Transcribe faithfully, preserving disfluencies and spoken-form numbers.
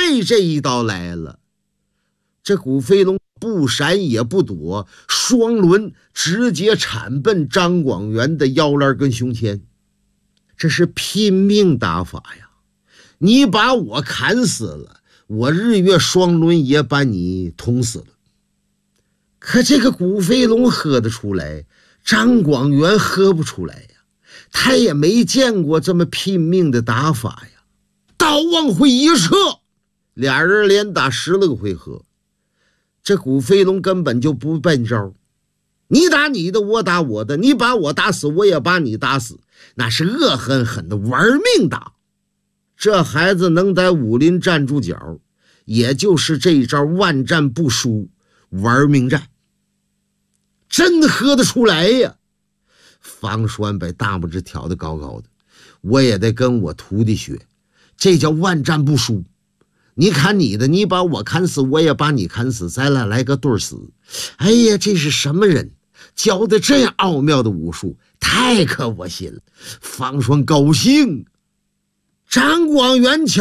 备这一刀来了。这古飞龙不闪也不躲，双轮直接铲奔张广元的腰篮跟胸前。这是拼命打法呀！你把我砍死了，我日月双轮也把你捅死了。可这个古飞龙喝得出来，张广元喝不出来呀，他也没见过这么拼命的打法呀。刀往回一撤，俩人连打十来个回合。这古飞龙根本就不笨招，你打你的，我打我的，你把我打死，我也把你打死，那是恶狠狠的玩命打。这孩子能在武林站住脚，也就是这招万战不输，玩命战，真喝得出来呀！方栓把大拇指挑得高高的，我也得跟我徒弟学，这叫万战不输。你砍你的，你把我砍死，我也把你砍死，咱俩来个对死。哎呀，这是什么人教的这样奥妙的武术，太可我心了。方栓高兴。张广元瞧